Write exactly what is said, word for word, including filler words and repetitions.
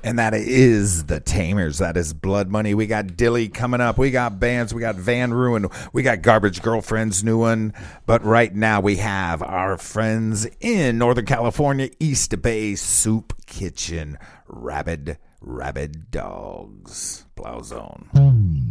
And that is the Tamers. That is Blood Money. We got Dilly coming up. We got bands. We got Van Ruin. We got Garbage Girlfriend's new one. But right now we have our friends in Northern California, East Bay Soup Kitchen. Rabid, Rabid Dogs. Plow Zone.